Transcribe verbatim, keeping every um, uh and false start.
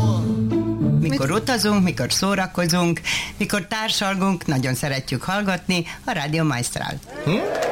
Mikor utazunk, mikor szórakozunk, mikor társalgunk, nagyon szeretjük hallgatni a Rádió Maestral. Hm?